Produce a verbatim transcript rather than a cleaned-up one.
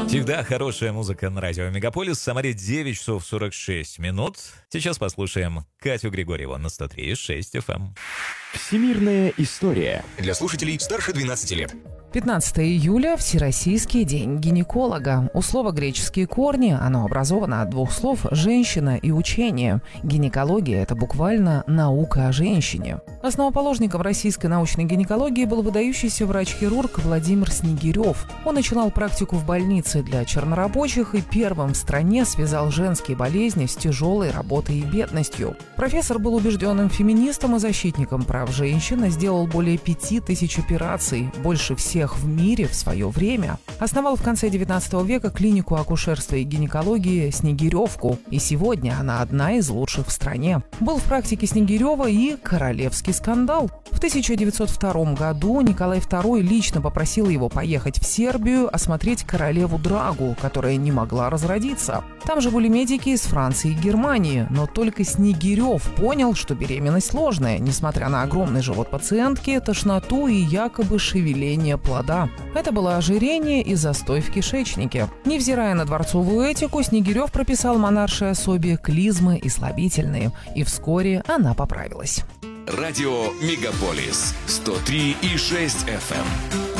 Всегда хорошая музыка на радио Мегаполис. В Самаре девять часов сорок шесть минут. Сейчас послушаем Катю Григорьеву на сто три и шесть эф эм. Всемирная история. Для слушателей старше двенадцати лет. пятнадцатого июля – Всероссийский день гинеколога. У слова греческие корни, оно образовано от двух слов «женщина» и «учение». Гинекология – это буквально наука о женщине. Основоположником российской научной гинекологии был выдающийся врач-хирург Владимир Снегирев. Он начинал практику в больнице для чернорабочих и первым в стране связал женские болезни с тяжелой работой и бедностью. Профессор был убежденным феминистом и защитником прав женщин и сделал более пяти тысяч операций, больше всех в мире в свое время. Основал в конце девятнадцатого века клинику акушерства и гинекологии «Снегиревку», и сегодня она одна из лучших в стране. Был в практике Снегирева и королевский скандал. В тысяча девятьсот втором году Николай второй лично попросил его поехать в Сербию осмотреть королеву Драгу, которая не могла разродиться. Там же были медики из Франции и Германии, но только Снегирев понял, что беременность сложная, несмотря на огромный живот пациентки, тошноту и якобы шевеление плода. Это было ожирение и застой в кишечнике. Невзирая на дворцовую этику, Снегирев прописал монаршей особе клизмы и слабительные, и вскоре она поправилась. Радио Мегаполис сто три и шесть эф эм.